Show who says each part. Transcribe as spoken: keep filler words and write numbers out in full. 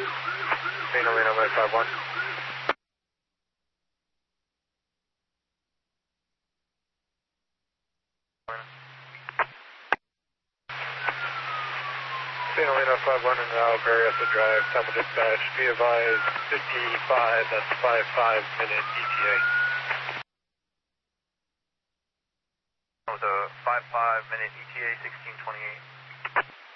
Speaker 1: Lino, Lino, Med five one. Lino, Lino, five one, and now Berryessa Drive, Temple Dispatch, be advised, fifty-five, that's five five minute E T A.
Speaker 2: With a five five minute E T A, sixteen twenty-eight.